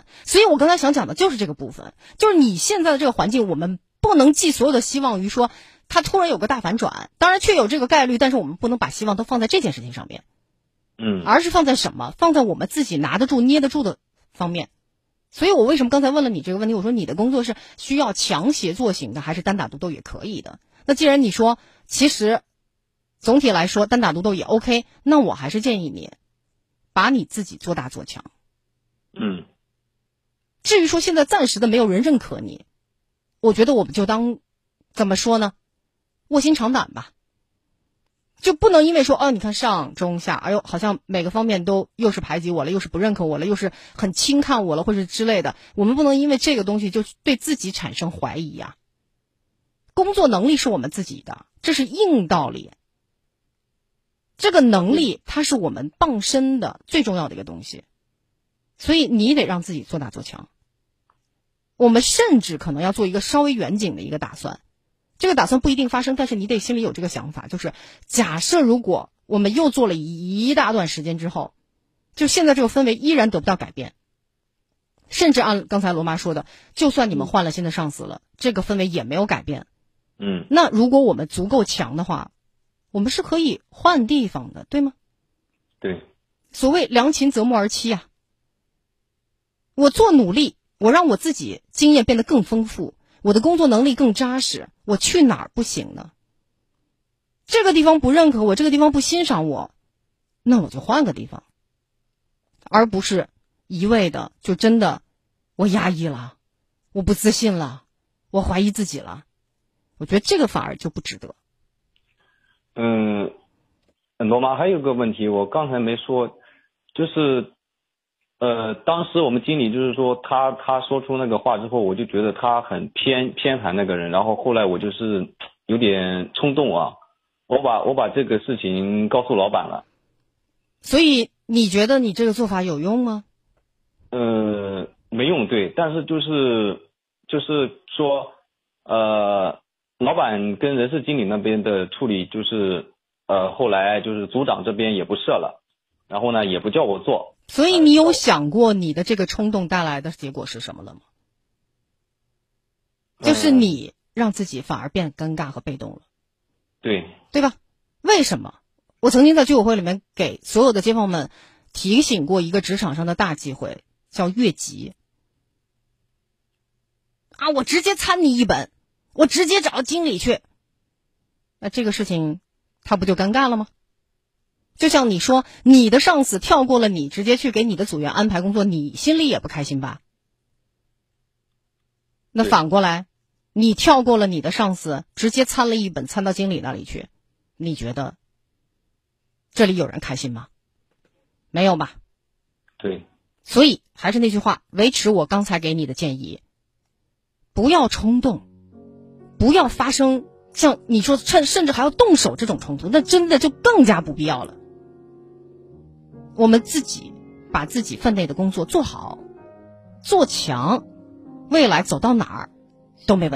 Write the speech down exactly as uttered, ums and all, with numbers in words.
所以我刚才想讲的就是这个部分，就是你现在的这个环境，我们不能寄所有的希望于说它突然有个大反转，当然确有这个概率，但是我们不能把希望都放在这件事情上面， 嗯， 而是放在什么？放在我们自己拿得住、捏得住的方面。所以我为什么刚才问了你这个问题？我说你的工作是需要强协作型的，还是单打独斗也可以的？那既然你说其实总体来说单打独斗也 OK， 那我还是建议你把你自己做大做强。 嗯， 至于说现在暂时的没有人认可你，我觉得我们就当怎么说呢？卧薪尝胆吧。就不能因为说哦，你看上中下，哎呦，好像每个方面都又是排挤我了，又是不认可我了，又是很轻看我了，或者之类的。我们不能因为这个东西就对自己产生怀疑呀。工作能力是我们自己的，这是硬道理。这个能力它是我们傍身的最重要的一个东西，所以你得让自己做大做强。我们甚至可能要做一个稍微远景的一个打算。这个打算不一定发生，但是你得心里有这个想法，就是假设如果我们又做了一大段时间之后，就现在这个氛围依然得不到改变，甚至按刚才罗妈说的，就算你们换了新的上司了，这个氛围也没有改变。 嗯， 那如果我们足够强的话，我们是可以换地方的，对吗？ 对。 所谓良禽择木而栖啊，我做努力，我让我自己经验变得更丰富，我的工作能力更扎实，我去哪儿不行呢？这个地方不认可我，这个地方不欣赏我，那我就换个地方，而不是一味的就真的我压抑了，我不自信了，我怀疑自己了。我觉得这个反而就不值得。 嗯，罗妈还有个问题，我刚才没说，就是呃，当时我们经理就是说他他说出那个话之后，我就觉得他很偏偏袒那个人，然后后来我就是有点冲动啊，我把我把这个事情告诉老板了。 所以你觉得你这个做法有用吗？ 呃，没用，对，但是就是就是说，呃，老板跟人事经理那边的处理就是呃，后来就是组长这边也不设了，然后呢也不叫我做。 所以你有想过你的这个冲动带来的结果是什么了吗？就是你让自己反而变尴尬和被动了。 对。 对吧？为什么？我曾经在居委会里面给所有的街坊们提醒过一个职场上的大忌讳，叫越级。啊，我直接参你一本，我直接找经理去。那这个事情他不就尴尬了吗？就像你说你的上司跳过了你，直接去给你的组员安排工作，你心里也不开心吧？那反过来，你跳过了你的上司，直接参了一本，参到经理那里去，你觉得这里有人开心吗？没有吧？ 对。 所以还是那句话，维持我刚才给你的建议，不要冲动，不要发生像你说趁甚至还要动手这种冲突，那真的就更加不必要了。我们自己把自己分内的工作做好做强，未来走到哪儿都没问题。